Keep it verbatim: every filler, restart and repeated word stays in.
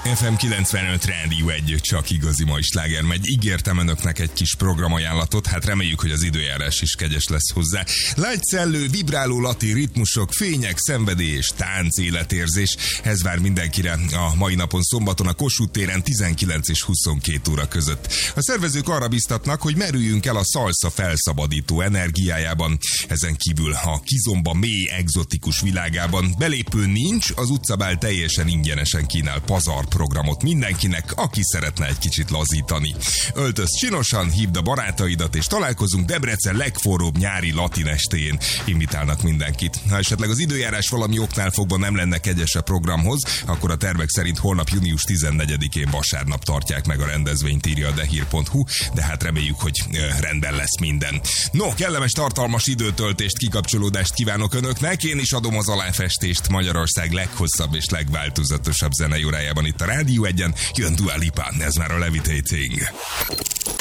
ef em kilencvenöt Rádió egy, csak igazi mai sláger megy. Ígértem önöknek egy kis programajánlatot, hát reméljük, hogy az időjárás is kegyes lesz hozzá. Lágyszellő, vibráló latin ritmusok, fények, szenvedély és tánc életérzés. Ez vár mindenkire a mai napon szombaton a Kossuth téren tizenkilenc és huszonkét óra között. A szervezők arra biztatnak, hogy merüljünk el a szalsza felszabadító energiájában. Ezen kívül a Kizomba mély egzotikus világában belépő nincs, az utcabál teljesen ingyenesen kínál pazar programot mindenkinek, aki szeretne egy kicsit lazítani. Öltöz csinosan, hívd a barátaidat, és találkozunk Debrecen legforróbb nyári latin estéjén. Invitálnak mindenkit. Ha esetleg az időjárás valami oknál fogva nem lenne kegyes a programhoz, akkor a tervek szerint holnap június tizennegyedikén vasárnap tartják meg a rendezvényt, írja a dehír pont hu, de hát reméljük, hogy rendben lesz minden. No, kellemes tartalmas időtöltést, kikapcsolódást kívánok önöknek, én is adom az aláfestést Magyarország leghosszabb és legváltozatosabb zenei órájában itt a Rádió egyen. Jön Dua Lipa, ez már a Levitating.